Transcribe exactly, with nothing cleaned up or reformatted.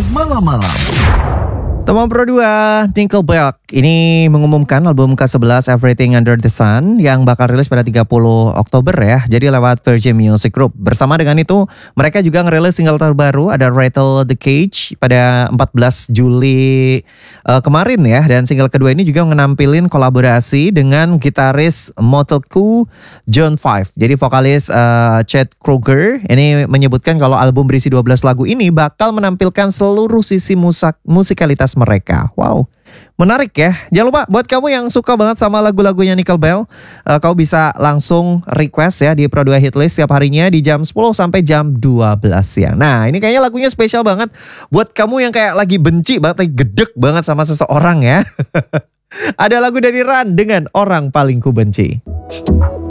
Malam-malam. Teman Pro dua, Nickelback ini mengumumkan album ke sebelas Everything Under the Sun yang bakal rilis pada tiga puluh Oktober ya. Jadi lewat Virgin Music Group. Bersama dengan itu, mereka juga ngerilis single terbaru ada Rattle the Cage pada empat belas Juli uh, kemarin ya. Dan single kedua ini juga menampilin kolaborasi dengan gitaris Motley Crue John Five. Jadi vokalis uh, Chad Kroeger ini menyebutkan kalau album berisi dua belas lagu ini bakal menampilkan seluruh sisi musak, musikalitas mereka. Wow, menarik ya. Jangan lupa buat kamu yang suka banget sama lagu-lagunya Nickelback, uh, kau bisa langsung request ya di Pro dua Hitlist setiap harinya di jam sepuluh sampai jam dua belas siang. Nah, ini kayaknya lagunya spesial banget buat kamu yang kayak lagi benci banget, lagi gedek banget sama seseorang ya. Ada lagu dari Ran dengan Orang Paling Ku Benci.